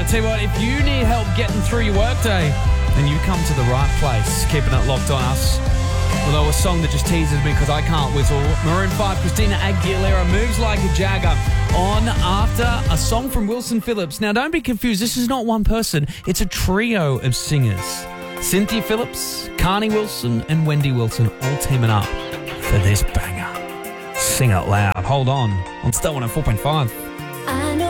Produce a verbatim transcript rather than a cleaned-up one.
But I tell you what, if you need help getting through your workday, then you come to the right place. Keeping it locked on us. Although a song that just teases me because I can't whistle. Maroon five, Christina Aguilera, Moves Like a Jagger, on after a song from Wilson Phillips. Now, don't be confused. This is not one person. It's a trio of singers. Cynthia Phillips, Carney Wilson, and Wendy Wilson all teaming up for this banger. Sing it loud. Hold on. On Star one oh four point five. I know